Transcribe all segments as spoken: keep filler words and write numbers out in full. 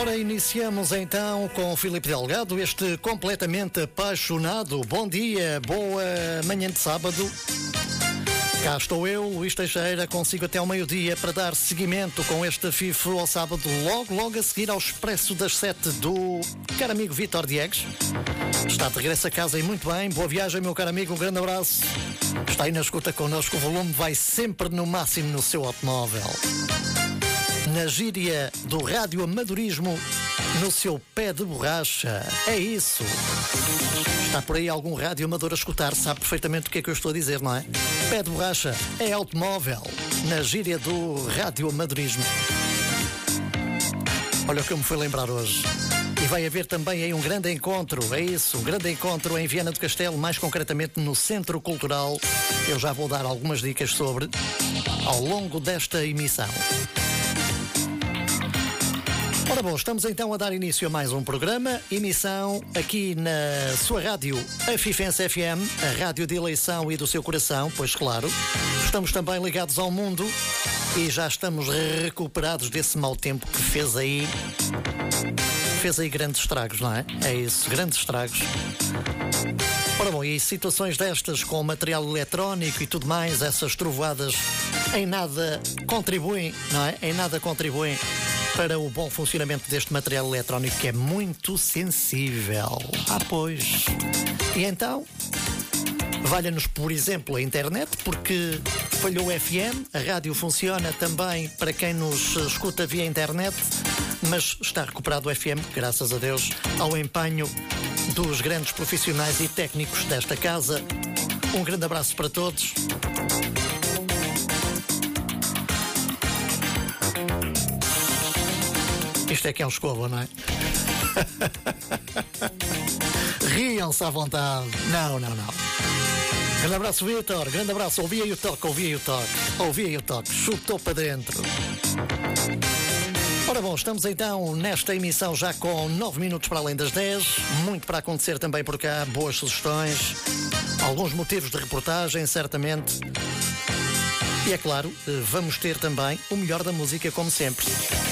Ora, iniciamos então com o Filipe Delgado, este completamente apaixonado. Bom dia, boa manhã de sábado. Cá estou eu, Luís Teixeira, consigo até ao meio-dia para dar seguimento com este FIFO ao sábado, logo, logo a seguir ao Expresso das sete do caro amigo Vítor Diegues. Está de regresso a casa e muito bem. Boa viagem, meu caro amigo, um grande abraço. Está aí na escuta connosco, o volume vai sempre no máximo no seu automóvel. Na gíria do radioamadorismo, no seu pé de borracha. É isso. Está por aí algum rádio amador a escutar, sabe perfeitamente o que é que eu estou a dizer, não é? Pé de borracha é automóvel, na gíria do radioamadorismo. Olha o que eu me fui lembrar hoje. E vai haver também aí um grande encontro, é isso, um grande encontro em Viana do Castelo, mais concretamente no Centro Cultural. Eu já vou dar algumas dicas sobre ao longo desta emissão. Ora bom, estamos então a dar início a mais um programa, emissão aqui na sua rádio Afifense F M, a rádio de eleição e do seu coração, pois claro, estamos também ligados ao mundo e já estamos recuperados desse mau tempo que fez aí, fez aí grandes estragos, não é? É isso, grandes estragos. Ora bom, e situações destas com material eletrónico e tudo mais, essas trovoadas em nada contribuem, não é? Em nada contribuem para o bom funcionamento deste material eletrónico que é muito sensível. Ah, pois. E então, valha-nos, por exemplo, a internet, porque falhou o F M, a rádio funciona também para quem nos escuta via internet, mas está recuperado o F M, graças a Deus, ao empenho dos grandes profissionais e técnicos desta casa. Um grande abraço para todos. Isto é que é um escovo, não é? Riam-se à vontade. Não, não, não. Grande abraço, Vítor. Grande abraço. Ouvi aí o toque, ouvi aí o toque. Ouvi aí o toque. Chutou para dentro. Ora bom, estamos então nesta emissão já com nove minutos para além das dez. Muito para acontecer também por cá. Boas sugestões. Alguns motivos de reportagem, certamente. E é claro, vamos ter também o melhor da música, como sempre.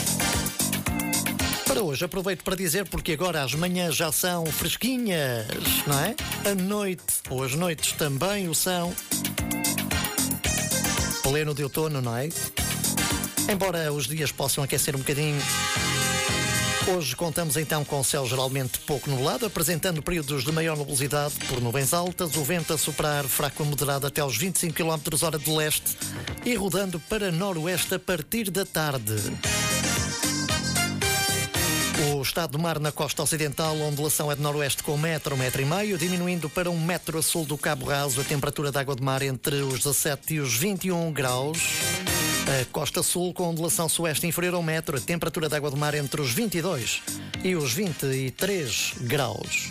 Para hoje, aproveito para dizer, porque agora as manhãs já são fresquinhas, não é? A noite, ou as noites também o são. Pleno de outono, não é? Embora os dias possam aquecer um bocadinho, hoje contamos então com o céu geralmente pouco nublado, apresentando períodos de maior nubosidade por nuvens altas, o vento a soprar fraco a moderado até aos vinte e cinco quilómetros hora de leste e rodando para noroeste a partir da tarde. O estado do mar na costa ocidental, a ondulação é de noroeste com um metro, um metro e meio, diminuindo para um metro a sul do Cabo Raso, a temperatura da água de mar entre os dezassete e os vinte e um graus. A costa sul com ondulação sueste inferior a um metro, a temperatura da água de mar entre os vinte e dois e os vinte e três graus.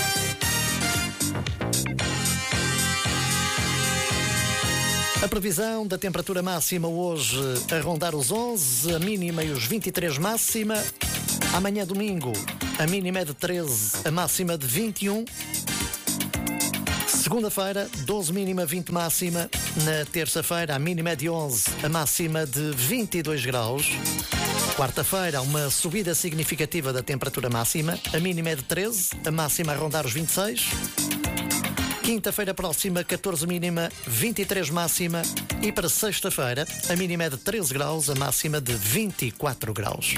A previsão da temperatura máxima hoje a rondar os onze, a mínima e os vinte e três máxima. Amanhã domingo, a mínima é de treze, a máxima de vinte e um. Segunda-feira, doze mínima, vinte máxima. Na terça-feira, a mínima é de onze, a máxima de vinte e dois graus. Quarta-feira, uma subida significativa da temperatura máxima. A mínima é de treze, a máxima a rondar os vinte e seis. Quinta-feira próxima, catorze mínima, vinte e três máxima. E para sexta-feira, a mínima é de treze graus, a máxima de vinte e quatro graus.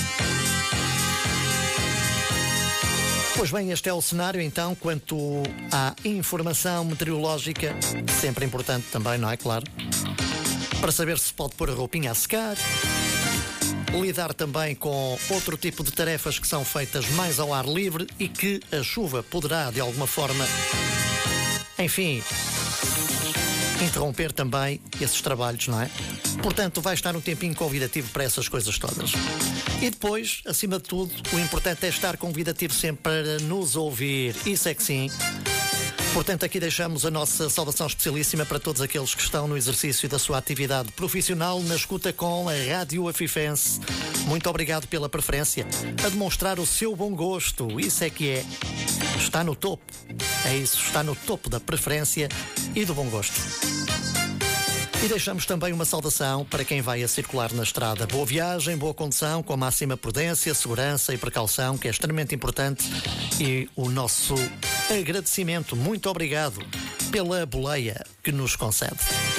Pois bem, este é o cenário então quanto à informação meteorológica, sempre importante também, não é? Claro. Para saber se pode pôr a roupinha a secar, lidar também com outro tipo de tarefas que são feitas mais ao ar livre e que a chuva poderá, de alguma forma, enfim, interromper também esses trabalhos, não é? Portanto, vai estar um tempinho convidativo para essas coisas todas. E depois, acima de tudo, o importante é estar convidativo sempre para nos ouvir. Isso é que sim. Portanto, aqui deixamos a nossa saudação especialíssima para todos aqueles que estão no exercício da sua atividade profissional na escuta com a Rádio Afifense. Muito obrigado pela preferência, a demonstrar o seu bom gosto. Isso é que é. Está no topo. É isso, está no topo da preferência e do bom gosto. E deixamos também uma saudação para quem vai a circular na estrada. Boa viagem, boa condução, com a máxima prudência, segurança e precaução, que é extremamente importante. E o nosso agradecimento, muito obrigado pela boleia que nos concede.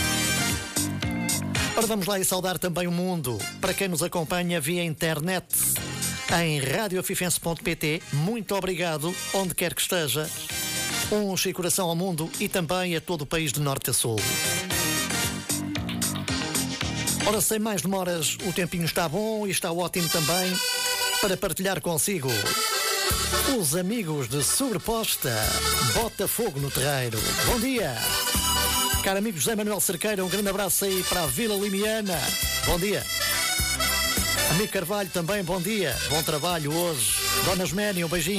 Ora, vamos lá e saudar também o mundo. Para quem nos acompanha via internet, em rádio afifense ponto pt, muito obrigado, onde quer que esteja. Um cheio coração ao mundo e também a todo o país de norte a sul. Ora, sem mais demoras, o tempinho está bom e está ótimo também para partilhar consigo os amigos de Sobreposta Botafogo no Terreiro. Bom dia! Caro amigo José Manuel Cerqueira, um grande abraço aí para a Vila Limiana. Bom dia! Amigo Carvalho também, bom dia. Bom trabalho hoje. Dona Isménia, um beijinho.